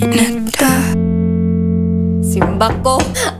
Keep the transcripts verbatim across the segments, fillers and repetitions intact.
Simbako.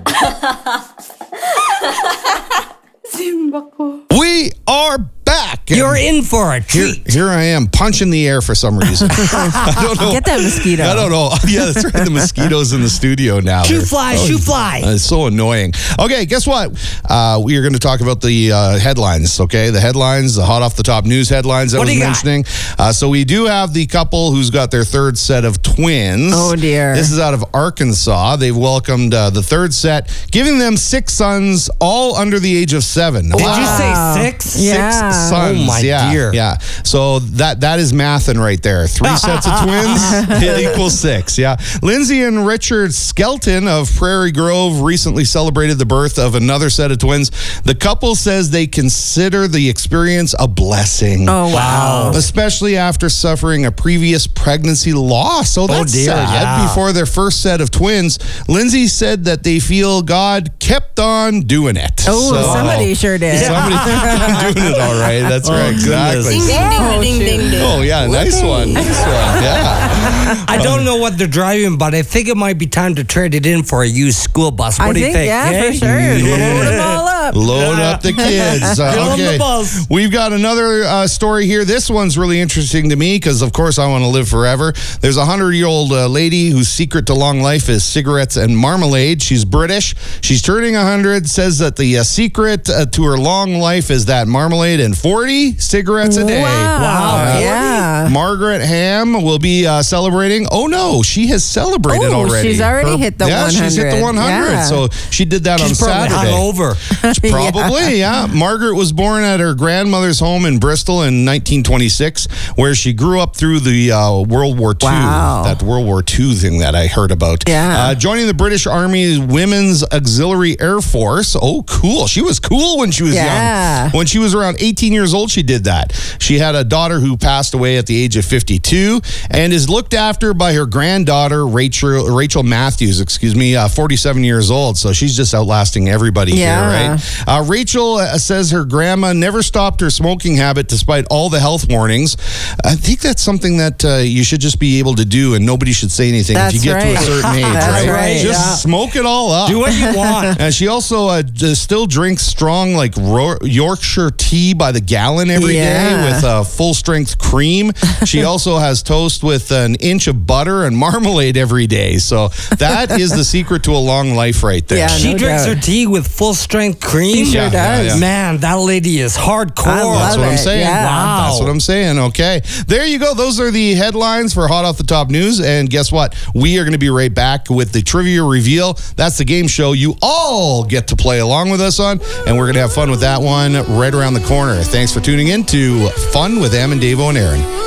Simbako. We are back. You're in for a Here, treat. here I am, punching the air for some reason. I don't know. Get that mosquito. I don't know. Yeah, that's right. The mosquitoes in the studio now. Shoot They're- fly, oh, shoot fly. uh, It's so annoying. Okay, guess what? Uh, we are going to talk about the uh, headlines, okay? The headlines, the hot off the top news headlines I What was do you got? mentioning. Uh, so we do have the couple who's got their third set of twins. Oh, dear. This is out of Arkansas. They've welcomed uh, the third set, giving them six sons, all under the age of seven. Did Wow. you say six? Yeah. Six sons. Oh, my yeah, dear. Yeah. So that that is mathing right there. Three sets of twins, it equals six. Yeah. Lindsay and Richard Skelton of Prairie Grove recently celebrated the birth of another set of twins. The couple says they consider the experience a blessing. Oh, wow. Especially after suffering a previous pregnancy loss. So that's dear, sad. yeah. Before their first set of twins, Lindsay said that they feel God kept on doing it. Oh, So- somebody sure did. Somebody doing it all right. That's Oh, right. Exactly. goodness. Ding, ding, Oh, ding, ding, shoot. ding, ding. Oh, yeah. Nice one. Nice one. Yeah. I don't know what they're driving, but I think it might be time to trade it in for a used school bus. What I do you think, think? yeah, eh? for sure. Load them all up. Load up the kids. Uh, Get on the okay. bus. We've got another uh, story here. This one's really interesting to me because, of course, I want to live forever. There's a hundred-year-old uh, lady whose secret to long life is cigarettes and marmalade. She's British. She's turning one hundred, says that the uh, secret uh, to her long life is that marmalade and forty cigarettes a day. Wow. Wow. Yeah. Margaret Ham will be uh, celebrating. Oh, no, she has celebrated Oh, already. she's already hit the yeah, she's hit the one hundred. Yeah. So she did that She's on probably Saturday. hungover. Probably, yeah. Margaret was born at her grandmother's home in Bristol in nineteen twenty-six, where she grew up through the uh, World War Two. Wow. That World War Two thing that I heard about. Yeah. Uh, joining the British Army's Women's Auxiliary Air Force. Oh, cool. She was cool when she was Yeah. young. When she was around eighteen years old, she did that. She had a daughter who passed away at the age of fifty-two and is looked after by her granddaughter, Rachel Rachel Matthews, excuse me, uh, forty-seven years old. So she's just outlasting everybody Yeah. here, right? Uh, Rachel uh, says her grandma never stopped her smoking habit despite all the health warnings. I think that's something that uh, you should just be able to do and nobody should say anything That's if you get right. to a certain age, That's right? right, Just yeah. smoke it all up. Do what you want. And she also uh, d- still drinks strong, like Ro- Yorkshire tea by the gallon every day Yeah. with uh, full strength cream. She also has toast with an inch of butter and marmalade every day. So that is the secret to a long life right there. Yeah. She no drinks doubt. her tea with full strength cream. She sure Yeah, does. yeah, yeah. Man, that lady is hardcore. I love That's what I'm it, saying. yeah. Wow. That's what I'm saying. Okay. There you go. Those are the headlines for Hot Off the Top News. And guess what? We are going to be right back with the trivia reveal. That's the game show you all get to play along with us on. And we're going to have fun with that one right around the corner. Thanks for tuning in to Fun with Em and Davo and Aaron.